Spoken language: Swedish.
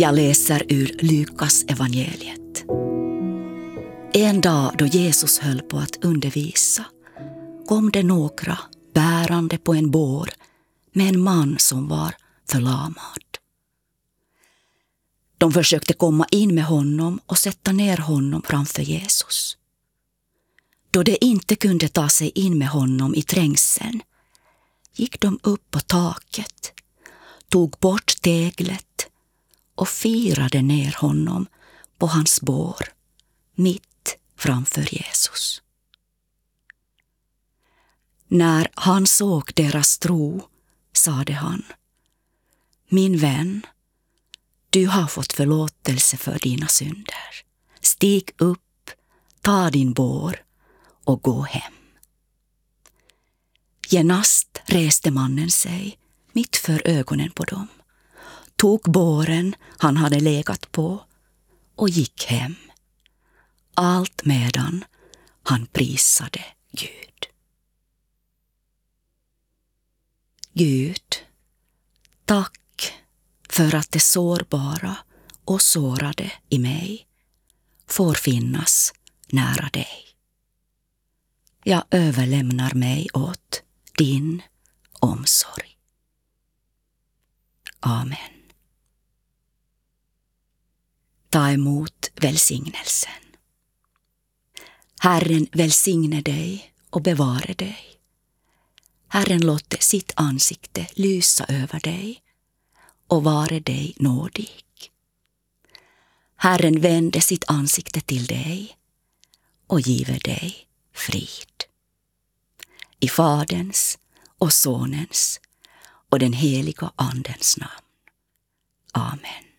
Jag läser ur Lukas evangeliet. En dag då Jesus höll på att undervisa kom det några bärande på en bår med en man som var förlamad. De försökte komma in med honom och sätta ner honom framför Jesus. Då de inte kunde ta sig in med honom i trängseln gick de upp på taket, tog bort teglet och firade ner honom på hans bår mitt framför Jesus. När han såg deras tro sade han: Min vän, du har fått förlåtelse för dina synder. Stig upp, ta din bår och gå hem. Genast reste mannen sig mitt för ögonen på dem, tog båren han hade legat på och gick hem. Allt medan han prisade Gud. Gud, tack för att det sårbara och sårade i mig får finnas nära dig. Jag överlämnar mig åt din omsorg. Amen. Ta emot välsignelsen. Herren välsigne dig och bevare dig. Herren låter sitt ansikte lysa över dig och vare dig nådig. Herren vände sitt ansikte till dig och giver dig frid. I Faderns och Sonens och den heliga Andens namn. Amen.